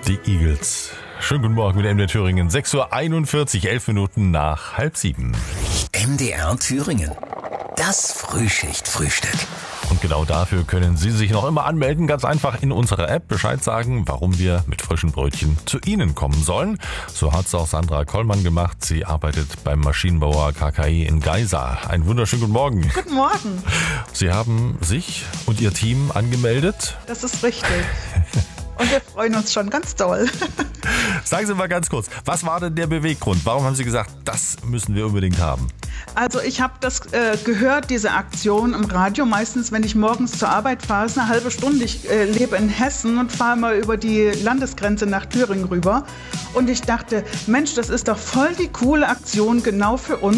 Die Eagles. Schönen guten Morgen mit MDR Thüringen. 6:41 Uhr, 11 Minuten nach 6:30. MDR Thüringen. Das Frühschicht-Frühstück. Und genau dafür können Sie sich noch immer anmelden. Ganz einfach in unserer App Bescheid sagen, warum wir mit frischen Brötchen zu Ihnen kommen sollen. So hat es auch Sandra Kollmann gemacht. Sie arbeitet beim Maschinenbauer KKI in Geisa. Einen wunderschönen guten Morgen. Guten Morgen. Sie haben sich und Ihr Team angemeldet. Das ist richtig. Und wir freuen uns schon ganz doll. Sagen Sie mal ganz kurz, was war denn der Beweggrund? Warum haben Sie gesagt, das müssen wir unbedingt haben? Also ich habe das gehört, diese Aktion im Radio, meistens wenn ich morgens zur Arbeit fahre, ist eine halbe Stunde. Ich lebe in Hessen und fahre mal über die Landesgrenze nach Thüringen rüber. Und ich dachte, Mensch, das ist doch voll die coole Aktion genau für uns.